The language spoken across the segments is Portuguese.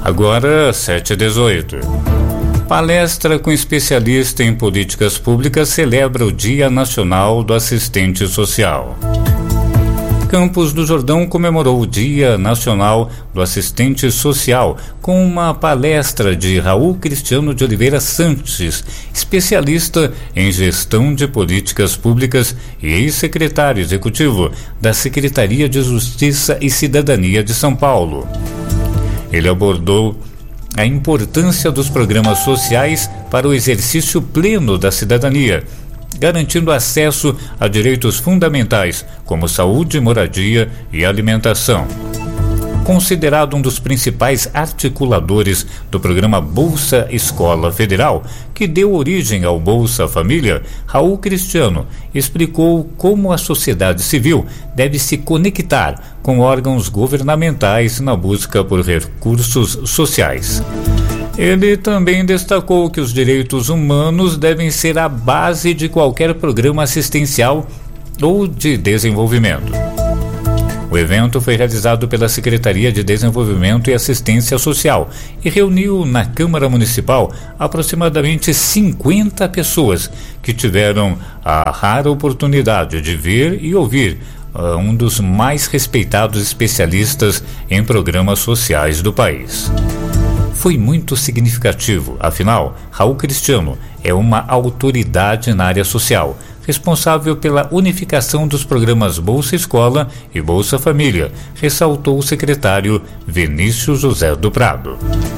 Agora 7h18. Palestra com especialista em políticas públicas celebra o Dia Nacional do Assistente Social. Campos do Jordão comemorou o Dia Nacional do Assistente Social com uma palestra de Raul Cristiano de Oliveira Sanches, especialista em gestão de políticas públicas e ex-secretário executivo da Secretaria de Justiça e Cidadania de São Paulo. Ele abordou a importância dos programas sociais para o exercício pleno da cidadania, garantindo acesso a direitos fundamentais como saúde, moradia e alimentação. Considerado um dos principais articuladores do programa Bolsa Escola Federal, que deu origem ao Bolsa Família, Raul Cristiano explicou como a sociedade civil deve se conectar com órgãos governamentais na busca por recursos sociais. Ele também destacou que os direitos humanos devem ser a base de qualquer programa assistencial ou de desenvolvimento. O evento foi realizado pela Secretaria de Desenvolvimento e Assistência Social e reuniu na Câmara Municipal aproximadamente 50 pessoas que tiveram a rara oportunidade de ver e ouvir um dos mais respeitados especialistas em programas sociais do país. Foi muito significativo, afinal, Raul Cristiano é uma autoridade na área social, responsável pela unificação dos programas Bolsa Escola e Bolsa Família, ressaltou o secretário Vinícius José do Prado.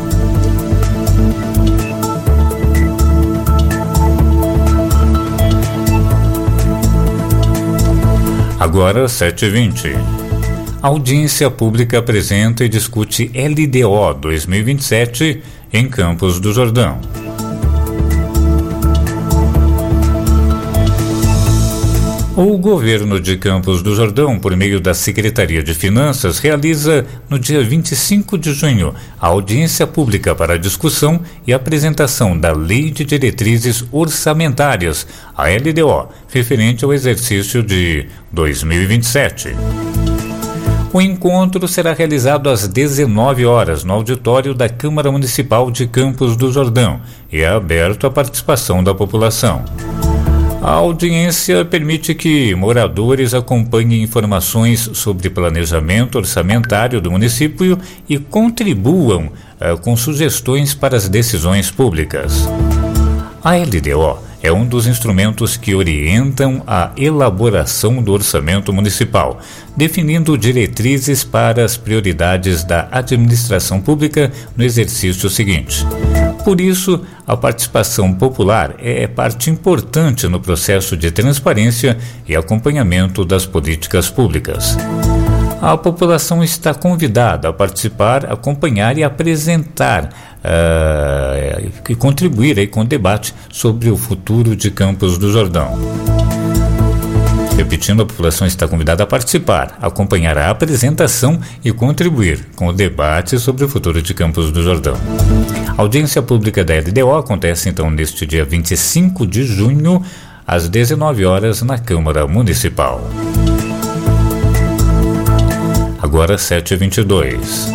Agora 7h20. A audiência pública apresenta e discute LDO 2027 em Campos do Jordão. O governo de Campos do Jordão, por meio da Secretaria de Finanças, realiza no dia 25 de junho a audiência pública para discussão e apresentação da Lei de Diretrizes Orçamentárias, a LDO, referente ao exercício de 2027. O encontro será realizado às 19 horas no auditório da Câmara Municipal de Campos do Jordão e é aberto à participação da população. A audiência permite que moradores acompanhem informações sobre planejamento orçamentário do município e contribuam com sugestões para as decisões públicas. A LDO é um dos instrumentos que orientam a elaboração do orçamento municipal, definindo diretrizes para as prioridades da administração pública no exercício seguinte. Por isso, a participação popular é parte importante no processo de transparência e acompanhamento das políticas públicas. A população está convidada a participar, acompanhar e apresentar e contribuir aí com o debate sobre o futuro de Campos do Jordão. Repetindo, a população está convidada a participar, acompanhar a apresentação e contribuir com o debate sobre o futuro de Campos do Jordão. A audiência pública da LDO acontece então neste dia 25 de junho, às 19 horas, na Câmara Municipal. Agora 7h22.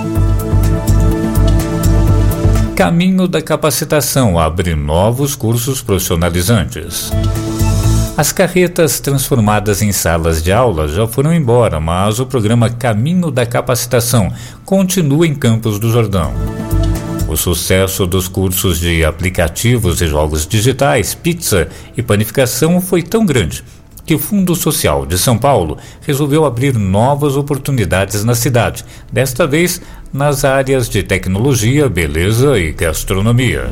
Caminho da Capacitação abre novos cursos profissionalizantes. As carretas transformadas em salas de aula já foram embora, mas o programa Caminho da Capacitação continua em Campos do Jordão. O sucesso dos cursos de aplicativos e jogos digitais, pizza e panificação foi tão grande que o Fundo Social de São Paulo resolveu abrir novas oportunidades na cidade, desta vez nas áreas de tecnologia, beleza e gastronomia.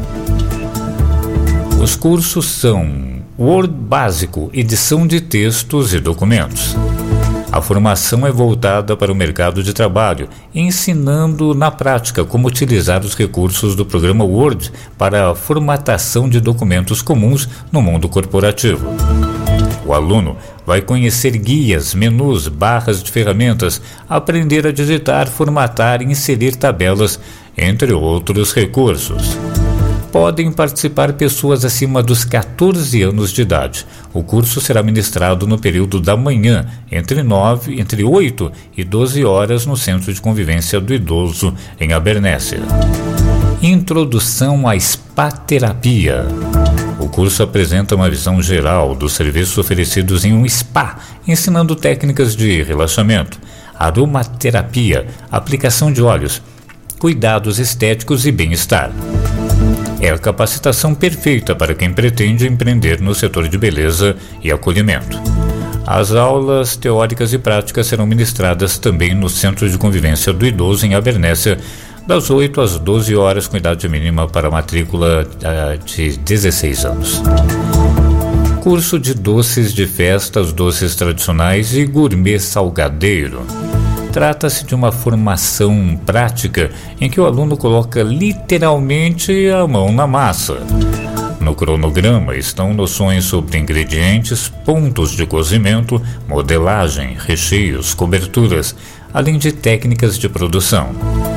Os cursos são Word básico, edição de textos e documentos. A formação é voltada para o mercado de trabalho, ensinando na prática como utilizar os recursos do programa Word para a formatação de documentos comuns no mundo corporativo. O aluno vai conhecer guias, menus, barras de ferramentas, aprender a digitar, formatar e inserir tabelas, entre outros recursos. Podem participar pessoas acima dos 14 anos de idade. O curso será ministrado no período da manhã, entre 8 e 12 horas, no Centro de Convivência do Idoso, em Abernéssia. Introdução à Spa-terapia. O curso apresenta uma visão geral dos serviços oferecidos em um spa, ensinando técnicas de relaxamento, aromaterapia, aplicação de óleos, cuidados estéticos e bem-estar. É a capacitação perfeita para quem pretende empreender no setor de beleza e acolhimento. As aulas teóricas e práticas serão ministradas também no Centro de Convivência do Idoso, em Abernéssia, das 8 às 12 horas, com idade mínima para matrícula de 16 anos. Curso de doces de festas, doces tradicionais e gourmet salgadeiro. Trata-se de uma formação prática em que o aluno coloca literalmente a mão na massa. No cronograma estão noções sobre ingredientes, pontos de cozimento, modelagem, recheios, coberturas, além de técnicas de produção.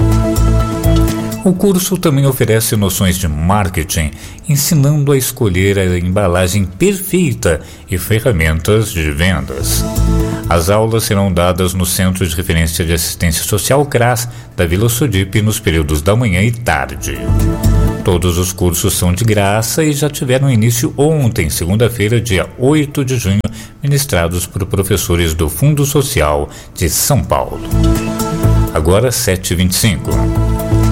O curso também oferece noções de marketing, ensinando a escolher a embalagem perfeita e ferramentas de vendas. As aulas serão dadas no Centro de Referência de Assistência Social CRAS da Vila Sodipe nos períodos da manhã e tarde. Todos os cursos são de graça e já tiveram início ontem, segunda-feira, dia 8 de junho, ministrados por professores do Fundo Social de São Paulo. Agora 7h25.